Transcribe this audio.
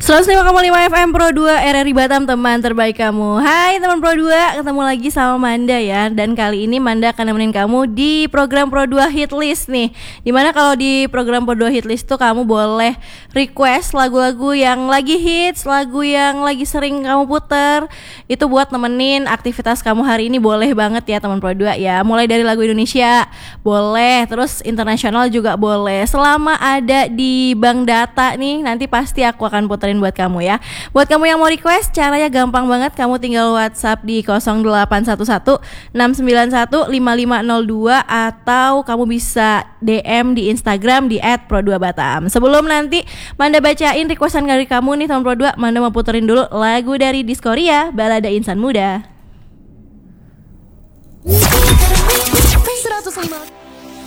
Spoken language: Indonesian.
105,5 FM Pro 2 RRI Batam, teman terbaik kamu. Hai teman Pro 2, ketemu lagi sama Manda ya. Dan kali ini Manda akan nemenin kamu di program Pro 2 Hit List nih. Dimana kalau di program Pro 2 Hit List tuh kamu boleh request lagu-lagu yang lagi hits, lagu yang lagi sering kamu puter. Itu buat nemenin aktivitas kamu hari ini, boleh banget ya teman Pro 2 ya. Mulai dari lagu Indonesia boleh, terus internasional juga boleh. Selama ada di bank data nih, nanti pasti aku akan puterin buat kamu ya. Buat kamu yang mau request, caranya gampang banget. Kamu tinggal WhatsApp di 0811 691 5502 atau kamu bisa DM di Instagram di @pro2batam. Sebelum nanti Manda bacain requestan dari kamu nih teman Pro 2, Manda mau puterin dulu lagu dari Diskoria, Balada Insan Muda. 105